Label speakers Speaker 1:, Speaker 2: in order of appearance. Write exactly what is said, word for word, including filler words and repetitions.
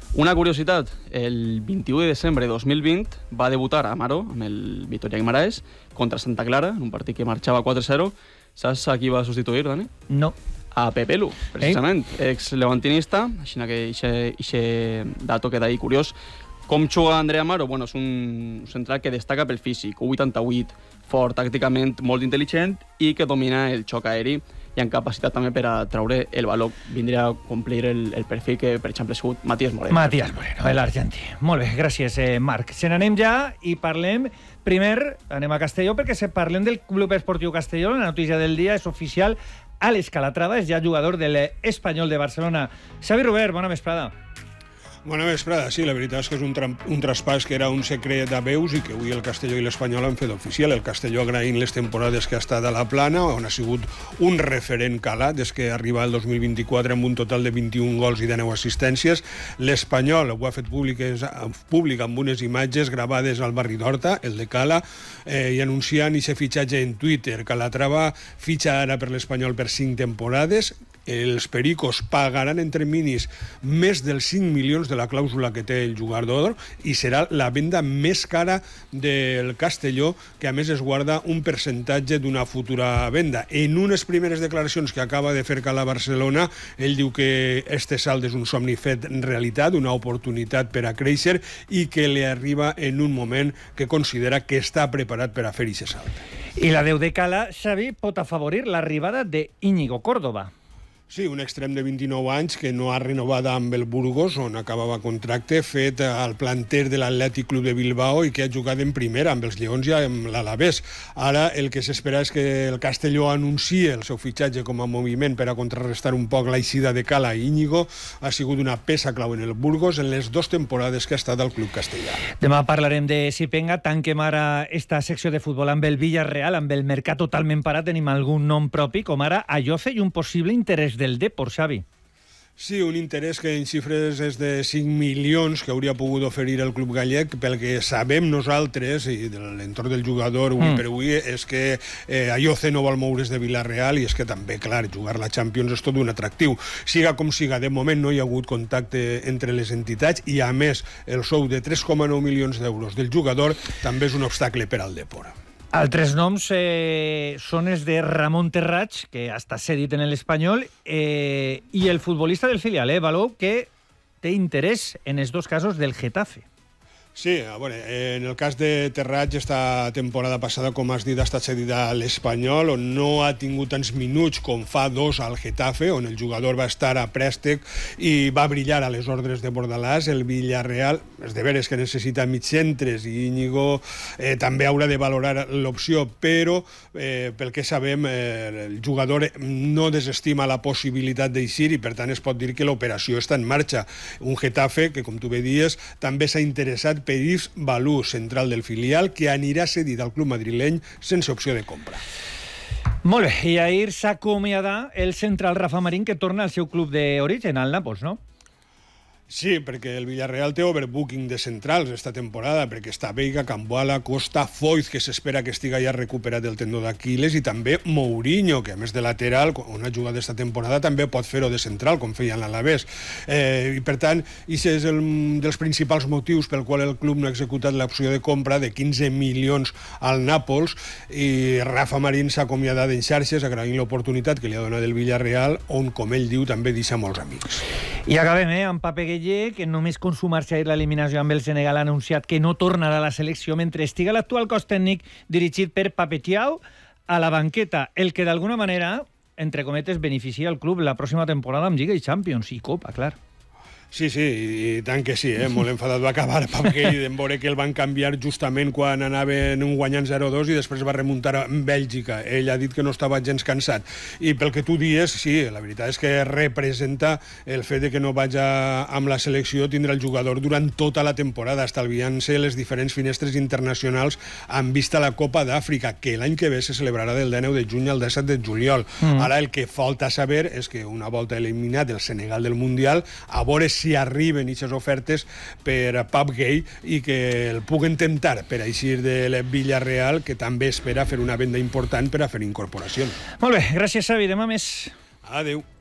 Speaker 1: Una curiositat, el vint-i-u de desembre de dos mil vint va debutar a Amaro amb el Vitoria Guimaraes contra Santa Clara, en un partit que marxava quatre zero. Saps a qui va substituir, Dani?
Speaker 2: No.
Speaker 1: A Pepe Lu, precisament, eh? ex-levantinista, així que aquest dato queda ahí curiós. Com juga Andrea Amaro? Bueno, és un central que destaca pel físic, un vuitanta-vuit, fort, tàcticament molt intel·ligent i que domina el xoc aeri i amb capacitat també per a treure el valor. Vindria a complir el, el perfil que, per exemple, ha sigut Matías Moreno.
Speaker 2: Matías Moreno, l'argentí. Molt bé, gràcies, eh, Marc. Se n'anem ja i parlem... Primer, anem a Castelló, perquè se parlem del Club Esportiu Castelló. La notícia del dia és oficial. Àlex Calatrava és ja jugador de l'Espanyol de Barcelona. Xavi Robert, bona vesprada.
Speaker 3: Bona vesprada, sí, la veritat és que és un, un traspàs que era un secret a veus i que avui el Castelló i l'Espanyol han fet oficial. El Castelló agraint les temporades que ha estat a la Plana, on ha sigut un referent calat des que arriba el dos mil vint-i-quatre amb un total de vint-i-un gols i dinou assistències. L'Espanyol ho ha fet públic, públic amb unes imatges gravades al barri d'Horta, el de Cala, eh, i anunciant aquest fitxatge en Twitter. Calatrava fitxa ara per l'Espanyol per cinc temporades. Els pericos pagaran en terminis més dels cinc milions de la clàusula que té el jugador i serà la venda més cara del Castelló, que a més es guarda un percentatge d'una futura venda. En unes primeres declaracions que acaba de fer Cala Barcelona, ell diu que este salt és un somni fet realitat, una oportunitat per a créixer i que li arriba en un moment que considera que està preparat per a fer aquest salt.
Speaker 2: I la deu de Cala, Xavi, pot afavorir l'arribada de Íñigo Córdoba.
Speaker 3: Sí, un extrem de vint-i-nou anys que no ha renovat amb el Burgos, on acabava contracte, fet al planter de l'Atlètic Club de Bilbao i que ha jugat en primera amb els Lleons i amb l'Alavés. Ara el que s'espera és que el Castelló anunciï el seu fitxatge com a moviment per a contrarrestar un poc l'eixida de Cala i Íñigo. Ha sigut una peça clau en el Burgos en les dues temporades que ha estat al club castellà.
Speaker 2: Demà parlarem de Sipenga. Tanquem ara esta secció de futbol amb el Villarreal, amb el mercat totalment parat. Tenim algun nom propi, com ara Ayoce i un possible interès del Depor, Xavi.
Speaker 3: Sí, un interès que en xifres és de cinc milions que hauria pogut oferir el club gallec. Pel que sabem nosaltres, i de l'entorn del jugador avui mm. per avui, és que eh, Ayoce no vol moure's de Villarreal i és que també, clar, jugar la Champions és tot un atractiu. Siga com siga, de moment no hi ha hagut contacte entre les entitats i, a més, el sou de tres coma nou milions d'euros del jugador també és un obstacle per al Depor.
Speaker 2: Altres noms eh, són els de Ramon Terrats, que està cedit en l'Espanyol, eh, i el futbolista del filial, eh, Balou, que té interès en els dos casos del Getafe.
Speaker 3: Sí, a veure, en el cas de Terrats, esta temporada passada, com has dit, ha estat cedida a l'Espanyol, on no ha tingut tants minuts com fa dos al Getafe, on el jugador va estar a préstec i va brillar a les ordres de Bordalàs. El Villarreal, és de veres que necessita mig centres i Íñigo eh, també haurà de valorar l'opció, però eh, pel que sabem, eh, el jugador no desestima la possibilitat d'eixir i per tant es pot dir que l'operació està en marxa. Un Getafe que, com tu bé dies, també s'ha interessat per Yves Balú, central del filial, que anirà cedit al club madrileny sense opció de compra.
Speaker 2: Molt bé, i ahir s'acomiada el central Rafa Marín, que torna al seu club d'origen, al Nàpols, no?
Speaker 3: Sí, perquè el Villarreal té overbooking de centrals esta temporada, perquè està Veiga, Camboala, Costa, Foyth, que s'espera que estiga ja recuperat del tendó d'Aquiles, i també Mourinho, que a més de lateral, on ha jugat esta temporada, també pot fer-ho de central, com feia en l'Alavés. Eh, I per tant, aquest és el dels principals motius pel qual el club no ha executat l'opció de compra de quinze milions al Nàpols, i Rafa Marín s'ha acomiadat en xarxes agraint l'oportunitat que li ha donat el Villarreal, on, com ell diu, també deixa molts amics.
Speaker 2: I acabem, eh, amb Pape Gueye, que només consumar-se ahir l'eliminació amb el Senegal ha anunciat que no tornarà a la selecció mentre estiga l'actual cos tècnic dirigit per Pape Thiaw a la banqueta, el que d'alguna manera, entre cometes, beneficia el club la pròxima temporada amb Lliga i Champions i Copa, clar.
Speaker 3: Sí, sí, i tant que sí, eh? Molt enfadat va acabar Pep Gueye de veure que el van canviar justament quan anaven guanyant zero dos i després va remuntar a Bèlgica. Ell ha dit que no estava gens cansat. I pel que tu dies, sí, la veritat és que representa el fet de que no vaig a, amb la selecció tindre el jugador durant tota la temporada, estalviant-se les diferents finestres internacionals amb vista a la Copa d'Àfrica, que l'any que ve se celebrarà del dinou de juny al disset de juliol. Mm. Ara el que falta saber és que una volta eliminat el Senegal del Mundial, a veure si arriben aquestes ofertes per a Pape Gueye i que el puguen temptar per eixir del Villarreal, que també espera fer una venda important per a fer incorporacions.
Speaker 2: Molt bé, gràcies, Xavi. Demà més.
Speaker 3: Adéu.